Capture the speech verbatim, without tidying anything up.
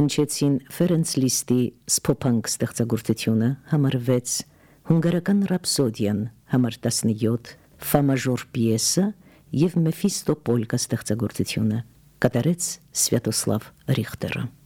հնչեցին Ֆերենց Լիստի Սփոփանք ստեղծագործությունը համար վեց, հունգարական ռապսոդիան համար տասնյոթ, ֆա մաժոր պիեսը եւ Մեֆիստոպոլկա ստեղծագործությունը կատարեց Սվյատոսլավ Ռիխտերը։